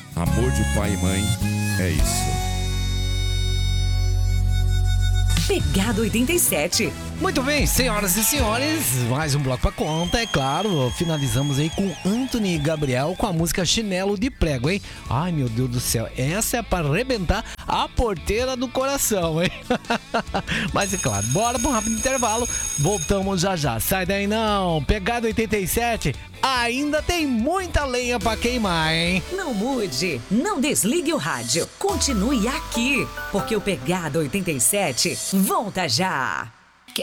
Amor de pai e mãe é isso. Pegada 87. Muito bem, senhoras e senhores, mais um bloco pra conta, é claro. Finalizamos aí com Anthony Gabriel com a música Chinelo de Prego, hein? Ai, meu Deus do céu, essa é pra arrebentar a porteira do coração, hein? Mas é claro, bora pra um rápido intervalo, voltamos já já. Sai daí não, Pegada 87, ainda tem muita lenha pra queimar, hein? Não mude, não desligue o rádio. Continue aqui, porque o Pegada 87 volta já.